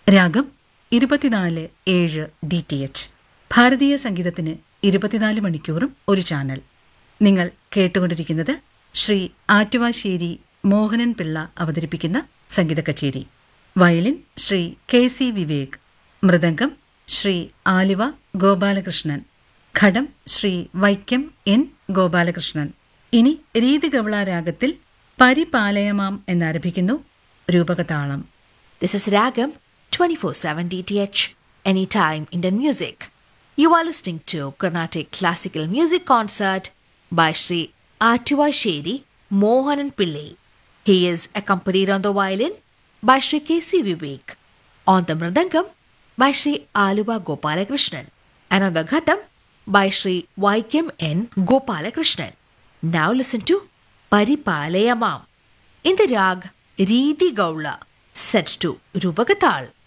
രാഗം 24/7 DTH. ഭാരതീയ സംഗീതത്തിന് 24 മണിക്കൂറും ഒരു ചാനൽ. നിങ്ങൾ കേട്ടുകൊണ്ടിരിക്കുന്നത് ശ്രീ ആറ്റുവാശ്ശേരി മോഹനൻ പിള്ള അവതരിപ്പിക്കുന്ന സംഗീത കച്ചേരി. വയലിൻ ശ്രീ KC വിവേക്, മൃദംഗം ശ്രീ ആലുവ ഗോപാലകൃഷ്ണൻ, ഘടം ശ്രീ വൈക്കം N ഗോപാലകൃഷ്ണൻ. ഇനി രീതിഗവള രാഗത്തിൽ പരിപാലയമാം എന്നാരംഭിക്കുന്നു രൂപകതാളം. This is Ragam 24/7 DTH, anytime Indian music. You are listening to Carnatic Classical Music Concert by Sri Atuvasheri Mohanan Pillai. He is accompanied on the violin by Sri KC Vivek, on the mridangam by Sri Aluva Gopalakrishnan, and on the ghatam by Sri Vaikam N Gopalakrishnan. Now listen to Paripalayamam in the rag Ridi Gaula, set to Rupagatal.